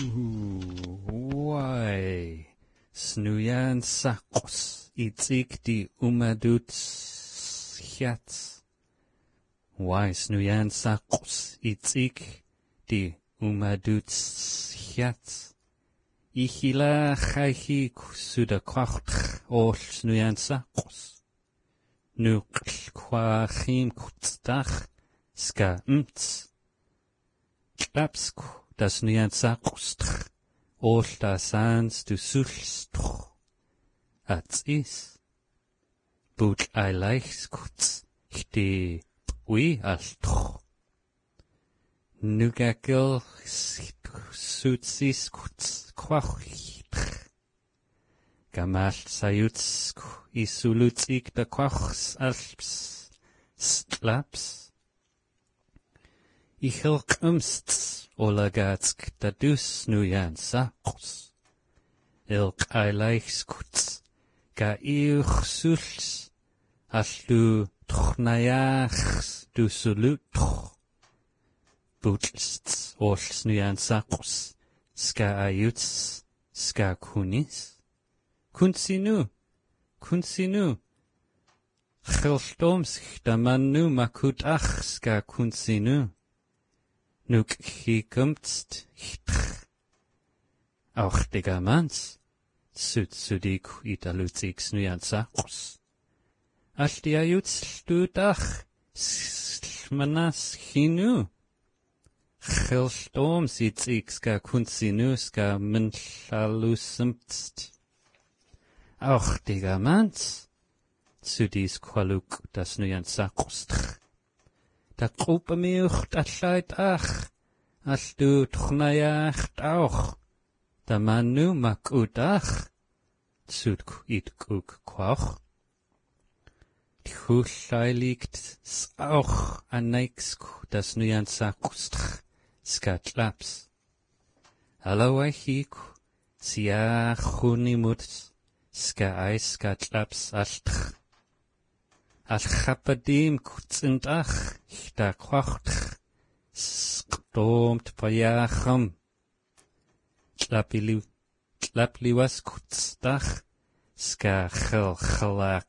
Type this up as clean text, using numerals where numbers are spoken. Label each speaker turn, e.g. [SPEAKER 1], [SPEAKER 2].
[SPEAKER 1] Why, snuyan sakos itzig di umadut hiats. Why snuyan sakos itzig di umadut hiats. Ihila chaihi suda kwacht ol snuyan sakos. Nukl kwachim kutstach ska Klapsku das nuyan sakostr. Ol da sans du sulstr. Ats is. But I likes kuts. Hti ui altr. Nugakil sutsis kuts kwachitr. Gamal sayutsku isulutsik da kwachs alps. Slaps. Ichilk olagatsk da dus nuyan sakos. Ilk aileichskuts ga suls allu tchnayachs du sulutch. Butlsts ols nuyan sakos ska ayuts ska kunis. Kunsinu. Chilstomsk da manu makutach ska kunsinu. Nuk hikumtst hittch. Auch digga mans, sudik italutsiks nuyan sakos. Alti ayuts studach, slmanas hinu. Chilstom sitsiks ka kunsinus ka menchalusimtst. Auch digga mans, sudis qualuk das nuyan sakostr. Da gruppe miucht allait ach, all du tchnayach auch. Da manu makudach, zudk itkuk kwach. Tchullai liegt auch aneiksku das nuyan sakustr, skatlaps. Hallo aichiku, sia chunimut, ska eis skatlaps altr. Al-Chapadim kutzindach, da kwachtch, skdomt payacham. Tlapliwas kutzdach, ska chilchalak